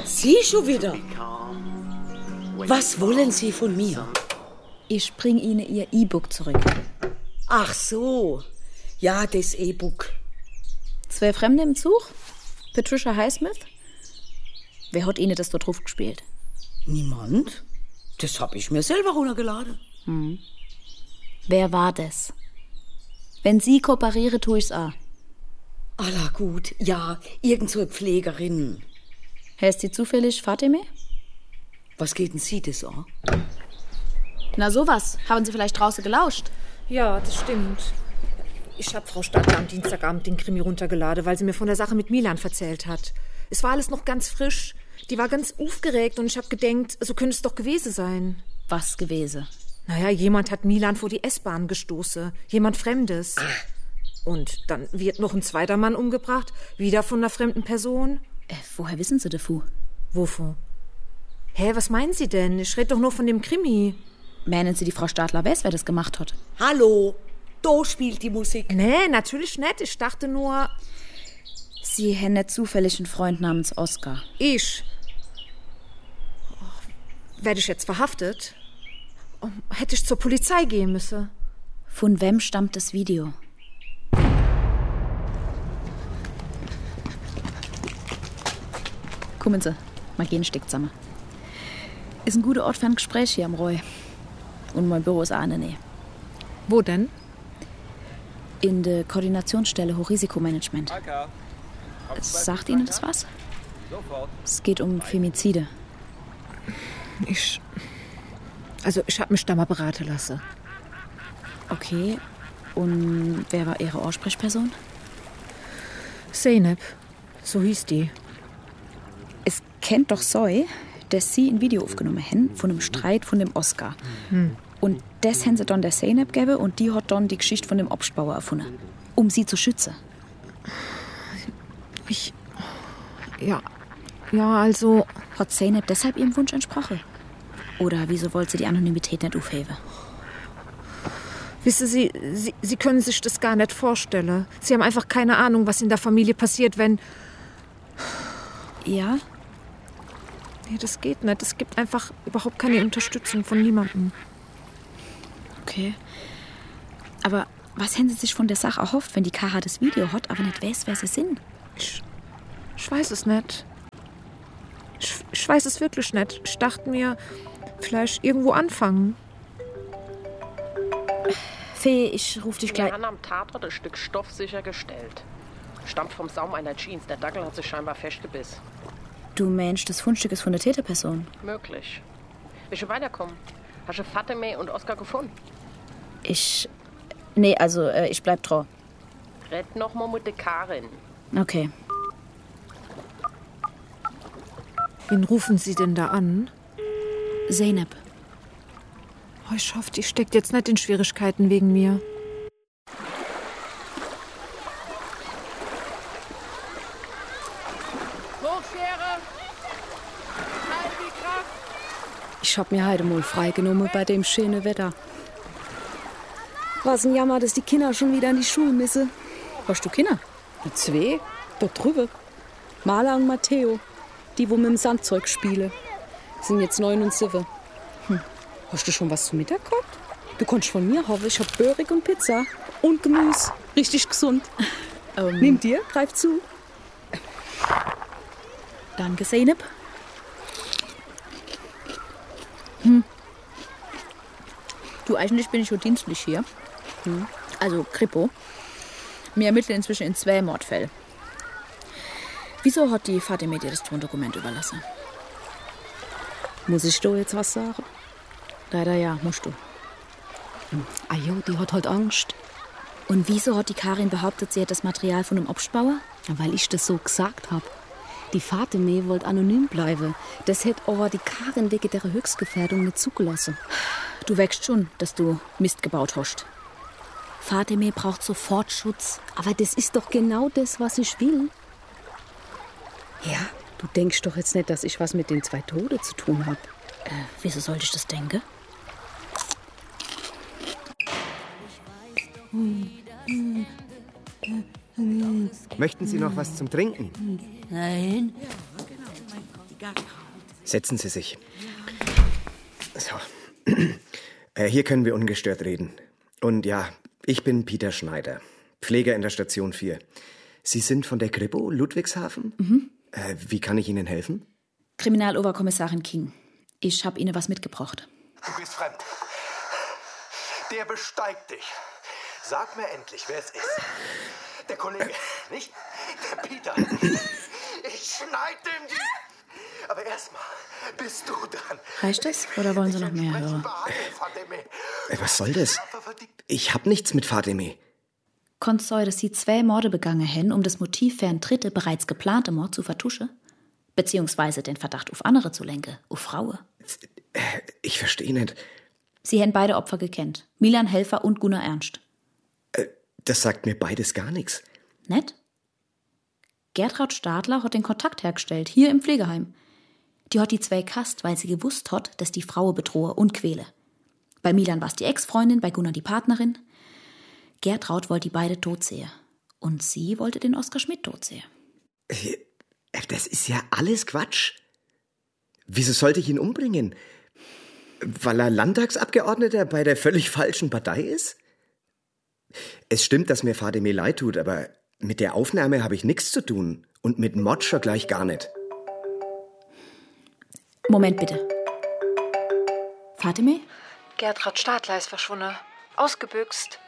Sie schon wieder? Was wollen Sie von mir? Ich bringe Ihnen Ihr E-Book zurück. Ach so. Ja, das E-Book. 2 Fremde im Zug? Patricia Highsmith? Wer hat Ihnen das dort drauf gespielt? Niemand. Das hab ich mir selber runtergeladen. Wer war das? Wenn Sie kooperieren, tue ich's auch. Alla gut. Ja, irgend so eine Pflegerin. Heißt sie zufällig Fatime? Was geht denn Sie das an? Na sowas. Haben Sie vielleicht draußen gelauscht? Ja, das stimmt. Ich habe Frau Stadler am Dienstagabend den Krimi runtergeladen, weil sie mir von der Sache mit Milan erzählt hat. Es war alles noch ganz frisch. Die war ganz aufgeregt und ich habe gedacht, so könnte es doch gewesen sein. Was gewesen? Naja, jemand hat Milan vor die S-Bahn gestoßen. Jemand Fremdes. Und dann wird noch ein zweiter Mann umgebracht, wieder von einer fremden Person. Woher wissen Sie davon? Wovon? Hä, was meinen Sie denn? Ich rede doch nur von dem Krimi. Meinen Sie, die Frau Stadler weiß, wer das gemacht hat? Hallo, da spielt die Musik. Nee, natürlich nicht. Ich dachte nur... Sie haben nicht zufällig einen Freund namens Oskar. Ich? Werde ich jetzt verhaftet? Hätte ich zur Polizei gehen müssen? Von wem stammt das Video? Kommen Sie, mal gehen ein Stück zusammen. Ist ein guter Ort für ein Gespräch hier am Roy. Und mein Büro ist auch in der Nähe. Wo denn? In der Koordinationsstelle Hochrisikomanagement. Sagt Ihnen das was? Es geht um Femizide. Ich habe mich da mal beraten lassen. Okay. Und wer war Ihre Ansprechperson? Zeynep, so hieß die. Es kennt doch Soy, dass Sie ein Video aufgenommen haben von einem Streit von dem Oskar. Und das haben Sie dann der Zeynep gegeben und die hat dann die Geschichte von dem Obstbauer erfunden, um sie zu schützen. Ja, also... Hat Zeynep deshalb Ihrem Wunsch entsprochen? Oder wieso wollte sie die Anonymität nicht aufheben? Wissen Sie, Sie können sich das gar nicht vorstellen. Sie haben einfach keine Ahnung, was in der Familie passiert, wenn... Ja? Nee, das geht nicht. Es gibt einfach überhaupt keine Unterstützung von niemandem. Okay. Aber was haben Sie sich von der Sache erhofft, wenn die Kara das Video hat, aber nicht weiß, wer sie sind? Ich weiß es nicht. Ich weiß es wirklich nicht. Ich dachte mir, vielleicht irgendwo anfangen. Fee, ich ruf dich gleich... Wir haben am Tatort ein Stück Stoff sichergestellt. Stammt vom Saum einer Jeans. Der Dackel hat sich scheinbar festgebissen. Du Mensch, das Fundstück ist von der Täterperson. Möglich. Willst du weiterkommen? Hast du Fatime und Oskar gefunden? Ich bleib dran. Red noch mal mit der Karin. Okay. Wen rufen Sie denn da an? Zeynep. Oh, ich hoffe, die steckt jetzt nicht in Schwierigkeiten wegen mir. Hochschere! Halt die Kraft! Ich hab mir heute mal freigenommen bei dem schönen Wetter. Was ein Jammer, dass die Kinder schon wieder in die Schule müssen. Hast du Kinder? 2, dort drüber. Maler und Matteo, die wo mit dem Sandzeug spielen. Sind jetzt 9 und 7. Hast du schon was zum Mittag gehabt? Du kannst von mir haben, ich hab Börig und Pizza und Gemüse. Richtig gesund. Nimm dir, greif zu. Danke, Zeynep. Du, eigentlich bin ich schon dienstlich hier. Also Kripo. Wir ermitteln inzwischen in 2 Mordfällen. Wieso hat die Fatime dir das Tondokument überlassen? Muss ich da jetzt was sagen? Leider ja, musst du. Ah jo, die hat halt Angst. Und wieso hat die Karin behauptet, sie hätte das Material von einem Obstbauer? Weil ich das so gesagt hab. Die Fatime wollte anonym bleiben. Das hätte aber die Karin wegen der Höchstgefährdung nicht zugelassen. Du wächst schon, dass du Mist gebaut hast. Fatime braucht sofort Schutz. Aber das ist doch genau das, was ich will. Ja, du denkst doch jetzt nicht, dass ich was mit den 2 Toten zu tun habe. Wieso sollte ich das denken? Möchten Sie noch was zum Trinken? Nein. Setzen Sie sich. So. Hier können wir ungestört reden. Und ja, ich bin Peter Schneider, Pfleger in der Station 4. Sie sind von der Kripo Ludwigshafen? Mhm. Wie kann ich Ihnen helfen? Kriminaloberkommissarin King. Ich habe Ihnen was mitgebracht. Du bist fremd. Der besteigt dich. Sag mir endlich, wer es ist. Der Kollege, nicht? Der Peter. Ich schneide ihm die... Aber erstmal bist du dran. Reicht das? Oder wollen Sie noch mehr hören? Was soll das? Ich hab nichts mit Fatime. Konnt sein, dass Sie 2 Morde begangen haben, um das Motiv für einen dritten, bereits geplante Mord zu vertuschen? Beziehungsweise den Verdacht auf andere zu lenken, auf Frauen? Ich verstehe nicht. Sie haben beide Opfer gekannt. Milan Helfer und Gunnar Ernst. Das sagt mir beides gar nichts. Nett? Gertraud Stadler hat den Kontakt hergestellt, hier im Pflegeheim. Die hat die 2 kast, weil sie gewusst hat, dass die Frau bedrohe und quäle. Bei Milan war es die Ex-Freundin, bei Gunnar die Partnerin. Gertraud wollte die beide tot sehen. Und sie wollte den Oskar Schmidt tot sehen. Das ist ja alles Quatsch. Wieso sollte ich ihn umbringen? Weil er Landtagsabgeordneter bei der völlig falschen Partei ist? Es stimmt, dass mir Fatime leid tut, aber mit der Aufnahme habe ich nichts zu tun. Und mit Mord schon gleich gar nicht. Moment bitte. Fatime? Gertraud Stadler ist verschwunden. Ausgebüxt.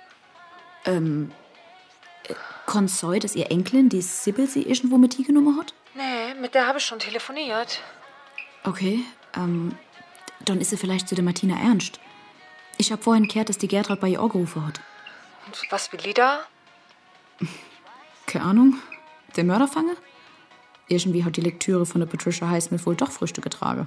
Kann es sein, dass ihr Enkelin, die Sibyl, sie irgendwo mit hier genommen hat? Nee, mit der habe ich schon telefoniert. Okay, dann ist sie vielleicht zu der Martina Ernst. Ich habe vorhin gehört, dass die Gertraud bei ihr angerufen hat. Und was will die da? Keine Ahnung. Der Mörderfange? Irgendwie hat die Lektüre von der Patricia Highsmith wohl doch Früchte getragen.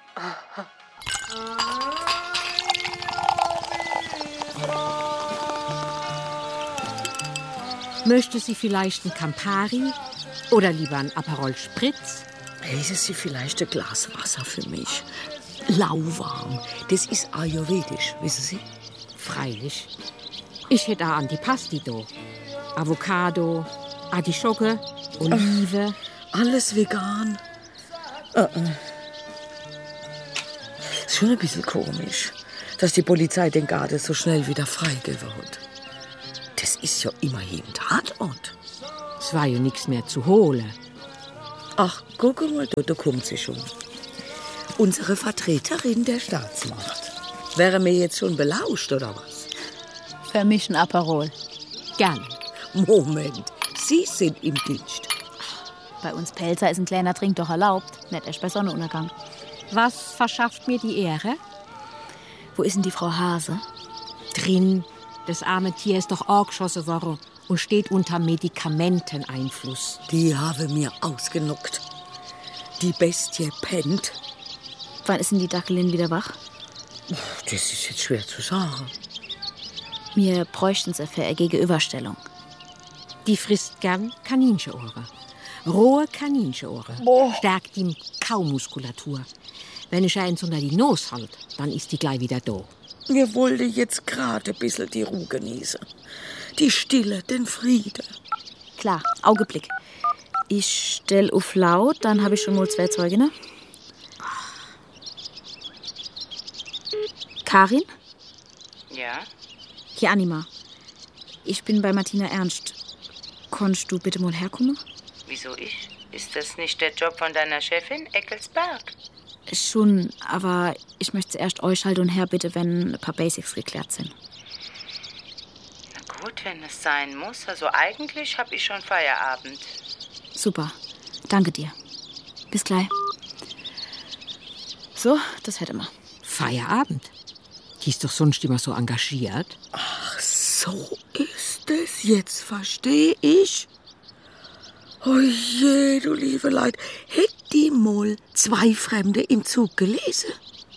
Möchte sie vielleicht einen Campari oder lieber einen Aperol Spritz? Hätte sie vielleicht ein Glas Wasser für mich? Lauwarm. Das ist ayurvedisch, wissen Sie? Freilich. Ich hätte auch Antipasti da. Avocado, Artischocke, Olive. Alles vegan. Ist schon ein bisschen komisch, dass die Polizei den Garten so schnell wieder freigegeben hat. Das ist ja immerhin Tatort. Es war ja nichts mehr zu holen. Ach, guck mal, da kommt sie schon. Unsere Vertreterin der Staatsmacht. Wäre mir jetzt schon belauscht, oder was? Für mich ein Aperol. Gern. Moment, Sie sind im Dienst. Bei uns Pelzer ist ein kleiner Trink doch erlaubt. Nicht erst bei Sonnenuntergang. Was verschafft mir die Ehre? Wo ist denn die Frau Hase? Drin. Das arme Tier ist doch angeschossen worden und steht unter Medikamenteneinfluss. Die habe mir ausgenockt. Die Bestie pennt. Wann ist denn die Dackelin wieder wach? Das ist jetzt schwer zu sagen. Wir bräuchten sie für eine Gegenüberstellung. Die frisst gern Kaninchenohren. Rohe Kaninchenohren. Stärkt die Kaumuskulatur. Wenn ich eins unter die Nase halte, dann ist die gleich wieder da. Wir wollten jetzt gerade ein bisschen die Ruhe genießen. Die Stille, den Frieden. Klar, Augenblick. Ich stell auf laut, dann habe ich schon mal 2 Zeuginnen. Karin? Ja? Hier, Anima. Ich bin bei Martina Ernst. Konntest du bitte mal herkommen? Wieso ich? Ist das nicht der Job von deiner Chefin, Eckelsberg? Schon, aber ich möchte zuerst euch halt und her bitte, wenn ein paar Basics geklärt sind. Na gut, wenn es sein muss. Also eigentlich habe ich schon Feierabend. Super. Danke dir. Bis gleich. So, das hätte man. Feierabend? Die ist doch sonst immer so engagiert. Ach, so ist es. Jetzt verstehe ich. Oh je, du liebe Leid. Hätt die mal 2 Fremde im Zug gelesen?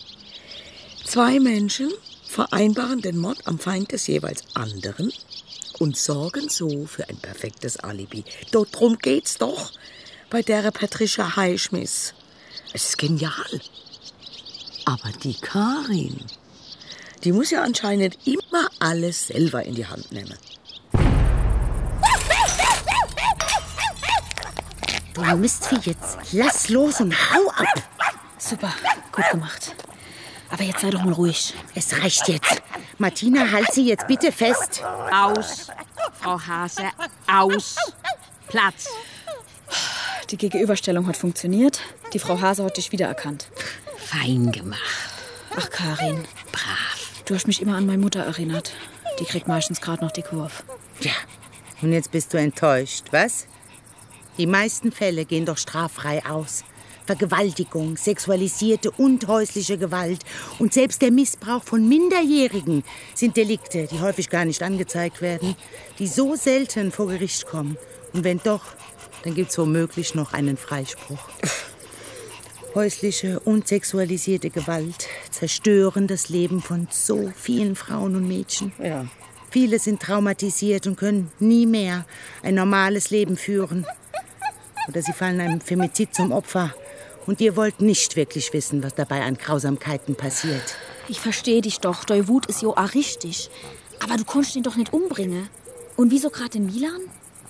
2 Menschen vereinbaren den Mord am Feind des jeweils anderen und sorgen so für ein perfektes Alibi. Darum geht's doch bei der Patricia Highsmith. Es ist genial. Aber die Karin, die muss ja anscheinend immer alles selber in die Hand nehmen. Du Mistvieh jetzt. Lass los und hau ab. Super, gut gemacht. Aber jetzt sei doch mal ruhig. Es reicht jetzt. Martina, halt sie jetzt bitte fest. Aus, Frau Hase, aus. Platz. Die Gegenüberstellung hat funktioniert. Die Frau Hase hat dich wiedererkannt. Fein gemacht. Ach, Karin. Brav. Du hast mich immer an meine Mutter erinnert. Die kriegt meistens gerade noch die Kurve. Ja, und jetzt bist du enttäuscht, was? Die meisten Fälle gehen doch straffrei aus. Vergewaltigung, sexualisierte und häusliche Gewalt und selbst der Missbrauch von Minderjährigen sind Delikte, die häufig gar nicht angezeigt werden, die so selten vor Gericht kommen. Und wenn doch, dann gibt's womöglich noch einen Freispruch. Häusliche und sexualisierte Gewalt zerstören das Leben von so vielen Frauen und Mädchen. Ja. Viele sind traumatisiert und können nie mehr ein normales Leben führen. Oder sie fallen einem Femizid zum Opfer. Und ihr wollt nicht wirklich wissen, was dabei an Grausamkeiten passiert. Ich verstehe dich doch. Deine Wut ist jo auch richtig. Aber du konntest ihn doch nicht umbringen. Und wieso gerade in Milan?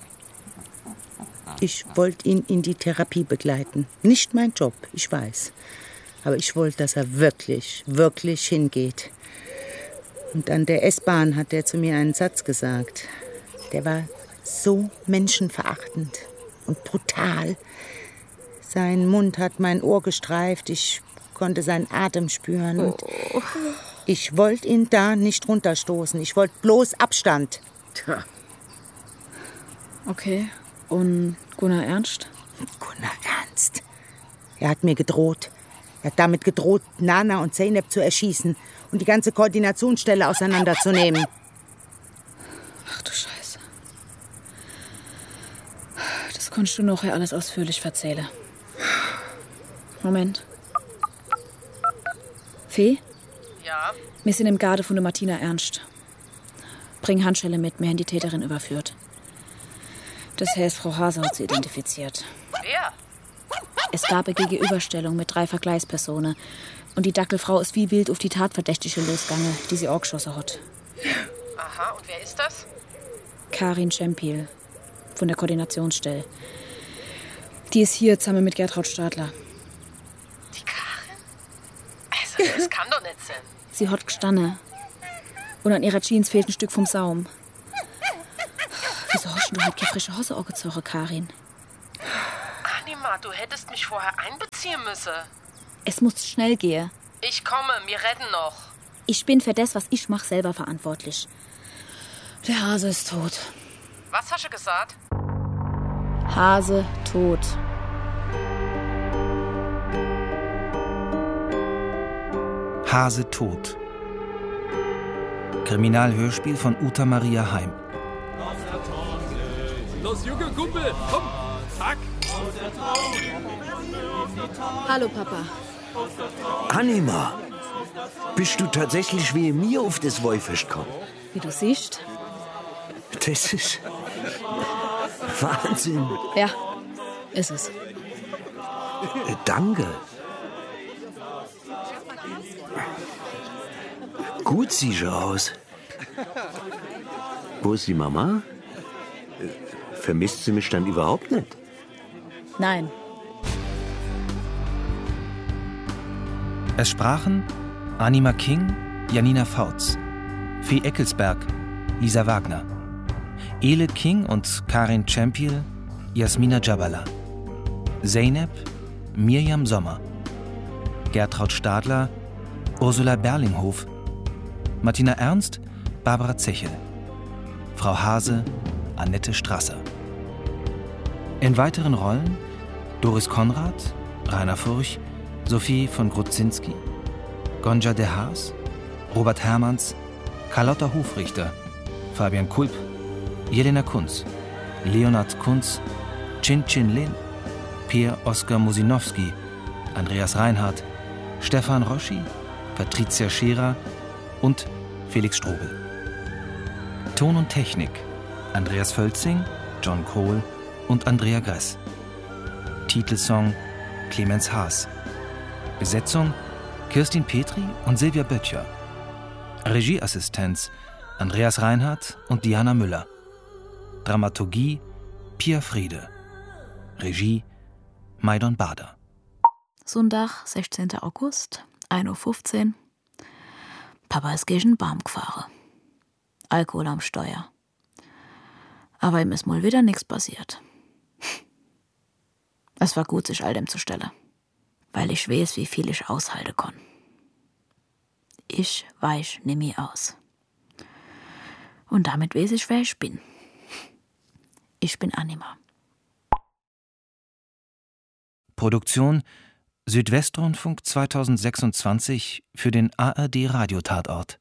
Ich wollte ihn in die Therapie begleiten. Nicht mein Job, ich weiß. Aber ich wollte, dass er wirklich, wirklich hingeht. Und an der S-Bahn hat er zu mir einen Satz gesagt. Der war so menschenverachtend und brutal. Sein Mund hat mein Ohr gestreift. Ich konnte seinen Atem spüren. Und ich wollte ihn da nicht runterstoßen. Ich wollte bloß Abstand. Tja. Okay. Und Gunnar Ernst? Gunnar Ernst? Er hat mir gedroht. Er hat damit gedroht, Nana und Zeynep zu erschießen und die ganze Koordinationsstelle auseinanderzunehmen. Ach du Scheiße. Das konntest du nachher alles ausführlich erzählen. Moment. Fee? Ja? Wir sind im Garde von der Martina Ernst. Bring Handschelle mit, mir haben die Täterin überführt. Das heißt, Frau Hase hat sie identifiziert. Wer? Es gab eine Gegenüberstellung mit 3 Vergleichspersonen. Und die Dackelfrau ist wie wild auf die Tatverdächtige losgegangen, die sie auch geschossen hat. Aha, und wer ist das? Karin Champiel von der Koordinationsstelle. Die ist hier zusammen mit Gertraud Stadler. Die Karin? Also, das kann doch nicht sein. Sie hat gestanden. Und an ihrer Jeans fehlt ein Stück vom Saum. Wieso hast du halt keine frische Hose angezogen, Karin? Anima, du hättest mich vorher einbeziehen müssen. Es muss schnell gehen. Ich komme, wir retten noch. Ich bin für das, was ich mache, selber verantwortlich. Der Hase ist tot. Was hast du gesagt? Hase tot. Hase tot. Kriminalhörspiel von Uta Maria Heim. Los, junge Kumpel, komm, zack. Hallo, Papa. Anima, bist du tatsächlich wie mir auf das Wollfest gekommen? Wie du siehst. Das ist Wahnsinn. Ja, ist es. Danke. Gut siehst du aus. Wo ist die Mama? Vermisst sie mich dann überhaupt nicht? Nein. Es sprachen Anima King, Janina Fautz, Fee Eckelsberg, Lisa Wagner, Ele King und Karin Champiel, Jasmina Jabala, Zeynep, Mirjam Sommer, Gertraud Stadler, Ursula Berlinghof, Martina Ernst, Barbara Zechel, Frau Hase, Annette Strasser. In weiteren Rollen Doris Konrad, Rainer Furch, Sophie von Grudzinski, Gonja de Haas, Robert Hermanns, Carlotta Hofrichter, Fabian Kulp, Jelena Kunz, Leonard Kunz, Chin Chin Lin, Pierre Oskar Musinowski, Andreas Reinhardt, Stefan Roschi, Patricia Scherer und Felix Strobel. Ton und Technik Andreas Völzing, John Kohl und Andrea Gress. Titelsong Clemens Haas. Besetzung Kirstin Petri und Silvia Böttcher. Regieassistenz Andreas Reinhardt und Diana Müller. Dramaturgie Pia Friede. Regie Maidon Bader. Sonntag, 16. August, 1:15 Uhr. Papa ist gegen den Baum gefahren. Alkohol am Steuer. Aber ihm ist mal wieder nichts passiert. Es war gut, sich all dem zu stellen. Weil ich weiß, wie viel ich aushalten kann. Ich weich nimmer aus. Und damit weiß ich, wer ich bin. Ich bin Anima. Produktion Südwestrundfunk 2026 für den ARD-Radiotatort.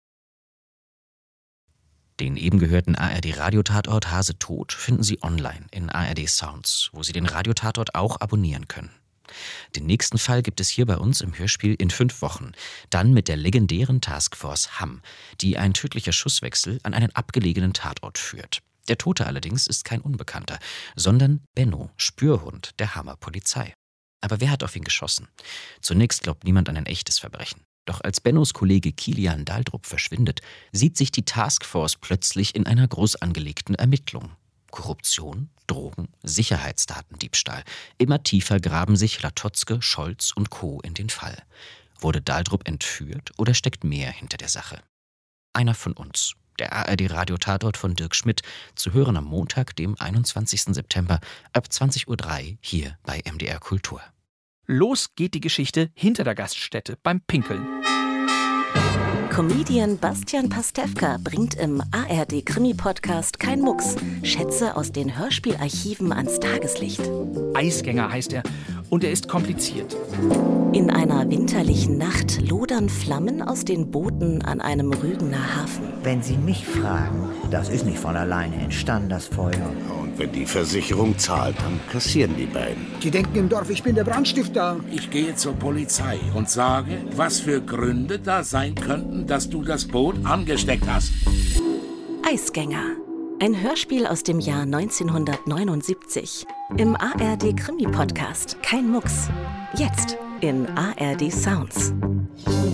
Den eben gehörten ARD-Radiotatort Hase tot finden Sie online in ARD Sounds, wo Sie den Radiotatort auch abonnieren können. Den nächsten Fall gibt es hier bei uns im Hörspiel in 5 Wochen, dann mit der legendären Taskforce Hamm, die ein tödlicher Schusswechsel an einen abgelegenen Tatort führt. Der Tote allerdings ist kein Unbekannter, sondern Benno, Spürhund der Hammer Polizei. Aber wer hat auf ihn geschossen? Zunächst glaubt niemand an ein echtes Verbrechen. Doch als Bennos Kollege Kilian Daldrup verschwindet, sieht sich die Taskforce plötzlich in einer groß angelegten Ermittlung. Korruption, Drogen, Sicherheitsdatendiebstahl. Immer tiefer graben sich Latotzke, Scholz und Co. in den Fall. Wurde Daldrup entführt oder steckt mehr hinter der Sache? Einer von uns. Der ARD-Radiotatort von Dirk Schmidt, zu hören am Montag, dem 21. September ab 20:03 Uhr hier bei MDR Kultur. Los geht die Geschichte hinter der Gaststätte beim Pinkeln. Comedian Bastian Pastewka bringt im ARD-Krimi-Podcast Kein Mucks Schätze aus den Hörspielarchiven ans Tageslicht. Eisgänger heißt er und er ist kompliziert. In einer winterlichen Nacht lodern Flammen aus den Booten an einem Rügener Hafen. Wenn Sie mich fragen, das ist nicht von alleine entstanden, das Feuer. Und wenn die Versicherung zahlt, dann kassieren die beiden. Die denken im Dorf, ich bin der Brandstifter. Ich gehe zur Polizei und sage, was für Gründe da sein könnten, dass du das Boot angesteckt hast. Eisgänger. Ein Hörspiel aus dem Jahr 1979. Im ARD-Krimi-Podcast Kein Mucks. Jetzt in ARD Sounds.